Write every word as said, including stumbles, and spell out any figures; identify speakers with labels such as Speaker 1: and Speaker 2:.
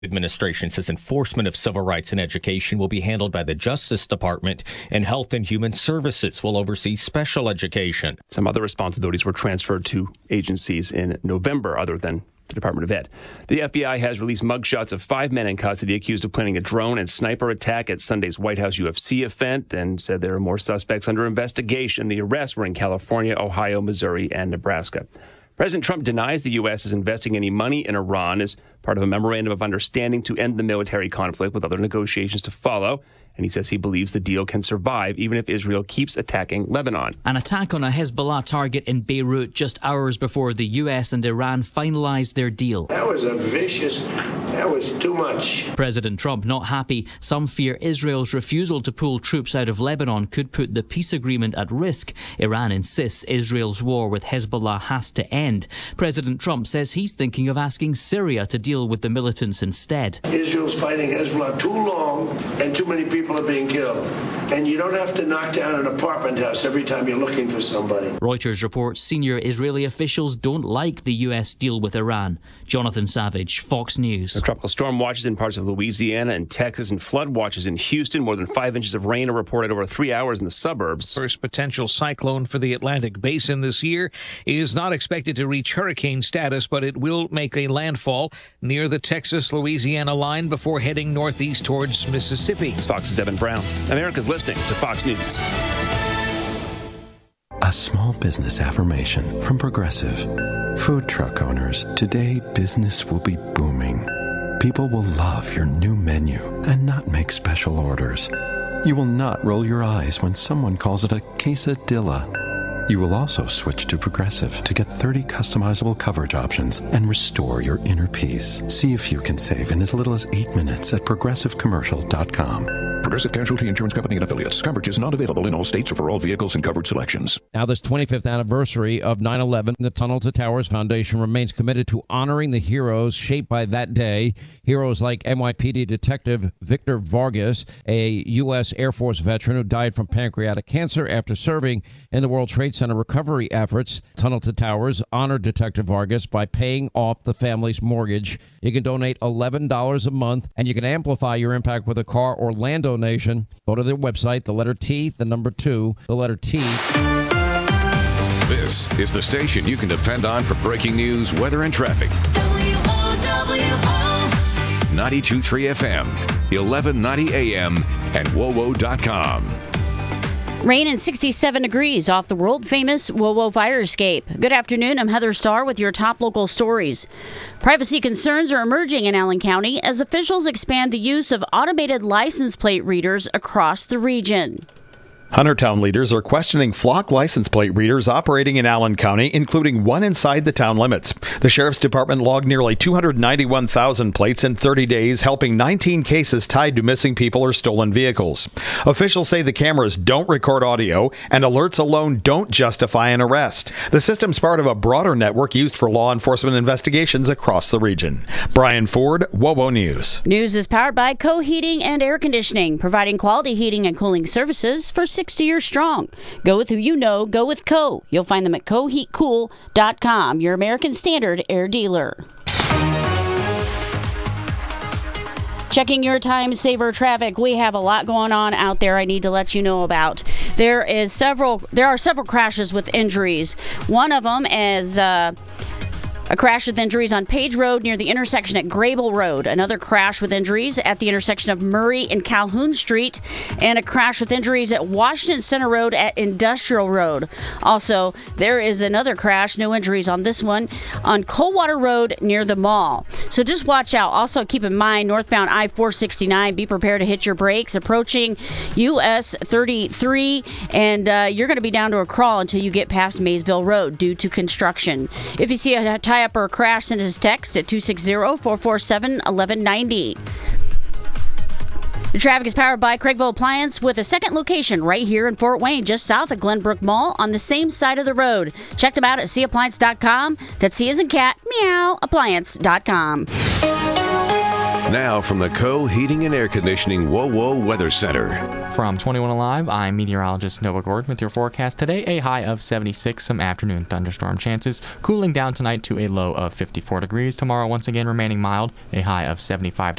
Speaker 1: Administration says enforcement of civil rights in education will be handled by the Justice Department, and Health and Human Services will oversee special education.
Speaker 2: Some other responsibilities were transferred to agencies in November other than the Department of Ed. The F B I has released mugshots of five men in custody accused of planning a drone and sniper attack at Sunday's White House U F C event, and said there are more suspects under investigation. The arrests were in California, Ohio, Missouri, and Nebraska. President Trump denies the U S is investing any money in Iran as part of a memorandum of understanding to end the military conflict, with other negotiations to follow. And he says he believes the deal can survive even if Israel keeps attacking Lebanon.
Speaker 3: An attack on a Hezbollah target in Beirut just hours before the U S and Iran finalized their deal.
Speaker 4: That was a vicious, that was too much.
Speaker 3: President Trump not happy. Some fear Israel's refusal to pull troops out of Lebanon could put the peace agreement at risk. Iran insists Israel's war with Hezbollah has to end. President Trump says he's thinking of asking Syria to deal with the militants instead.
Speaker 4: Israel's fighting Hezbollah too long, and too many people are being killed. And you don't have to knock down an apartment house every time you're looking for somebody.
Speaker 3: Reuters reports senior Israeli officials don't like the U S deal with Iran. Jonathan Savage, Fox News.
Speaker 2: The tropical storm watches in parts of Louisiana and Texas, and flood watches in Houston. More than five inches of rain are reported over three hours in the suburbs.
Speaker 5: First potential cyclone for the Atlantic Basin this year is not expected to reach hurricane status, but it will make a landfall near the Texas-Louisiana line before heading northeast towards Mississippi.
Speaker 2: It's Fox's Evan Brown. America's listening to Fox News.
Speaker 6: A small business affirmation from Progressive. Food truck owners, today business will be booming. People will love your new menu and not make special orders. You will not roll your eyes when someone calls it a quesadilla. You will also switch to Progressive to get thirty customizable coverage options and restore your inner peace. See if you can save in as little as eight minutes at progressive commercial dot com.
Speaker 7: Progressive Casualty Insurance Company and Affiliates. Coverage is not available in all states or for all vehicles and covered selections.
Speaker 8: Now, this twenty-fifth anniversary of nine eleven, the Tunnel to Towers Foundation remains committed to honoring the heroes shaped by that day. Heroes like N Y P D Detective Victor Vargas, a U S Air Force veteran who died from pancreatic cancer after serving in the World Trade Center recovery efforts. Tunnel to Towers honored Detective Vargas by paying off the family's mortgage. You can donate eleven dollars a month, and you can amplify your impact with a car or land donation. Go to their website, the letter T, the number two, the letter T.
Speaker 7: This is the station you can depend on for breaking news, weather, and traffic.
Speaker 9: W O W O
Speaker 7: ninety-two point three F M, eleven ninety A M, and W O W O dot com.
Speaker 10: Rain and sixty-seven degrees off the world-famous W O W O fire escape. Good afternoon. I'm Heather Starr with your top local stories. Privacy concerns are emerging in Allen County as officials expand the use of automated license plate readers across the region.
Speaker 11: Huntertown leaders are questioning flock license plate readers operating in Allen County, including one inside the town limits. The Sheriff's Department logged nearly two hundred ninety-one thousand plates in thirty days, helping nineteen cases tied to missing people or stolen vehicles. Officials say the cameras don't record audio, and alerts alone don't justify an arrest. The system's part of a broader network used for law enforcement investigations across the region. Brian Ford, W O W O News.
Speaker 10: News is powered by Co Heating and Air Conditioning, providing quality heating and cooling services for sixty years strong. Go with who you know. Go with Co. You'll find them at co heat cool dot com, your American Standard air dealer. Checking your time saver traffic. We have a lot going on out there I need to let you know about. There is several there are several crashes with injuries. One of them is uh a crash with injuries on Page Road near the intersection at Grable Road. Another crash with injuries at the intersection of Murray and Calhoun Street. And a crash with injuries at Washington Center Road at Industrial Road. Also, there is another crash, no injuries on this one, on Coldwater Road near the mall. So just watch out. Also, keep in mind, northbound I four sixty-nine, be prepared to hit your brakes. Approaching U S thirty-three, and uh, you're going to be down to a crawl until you get past Maysville Road due to construction. If you see a tie up or a crash, send us a text at two six zero, four four seven, one one nine zero. The traffic is powered by Craigville Appliance with a second location right here in Fort Wayne, just south of Glenbrook Mall on the same side of the road. Check them out at c appliance dot com. That's C as in cat, meow, appliance dot com.
Speaker 12: Now from the Co Heating and Air Conditioning WoWo Weather Center.
Speaker 13: From twenty-one Alive, I'm meteorologist Nova Gordon with your forecast today. A high of seventy-six, some afternoon thunderstorm chances. Cooling down tonight to a low of fifty-four degrees. Tomorrow once again remaining mild, a high of seventy-five degrees.